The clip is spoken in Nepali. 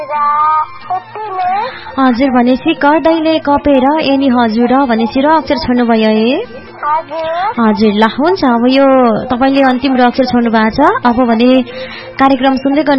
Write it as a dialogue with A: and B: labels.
A: हजुर भनेपछि कदैले कपेर एनी हजुर भनेपछि र अक्षर छोड्नु भयो है हजुर ल हुन्छ अब यो तपाईले अन्तिम र अक्षर छोड्नु भएको छ अब भने कार्यक्रम सुन्दै